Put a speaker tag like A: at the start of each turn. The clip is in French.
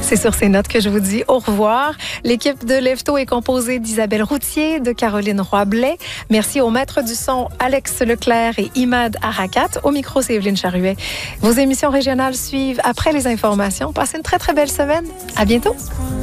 A: C'est sur ces notes que je vous dis au revoir. L'équipe de Lève-Tôt est composée d'Isabelle Routier, de Caroline Roy-Blais. Merci aux maîtres du son Alex Leclerc et Imad Arakat. Au micro, c'est Evelyne Charuet. Vos émissions régionales suivent après les informations. Passez une très, très belle semaine. À bientôt.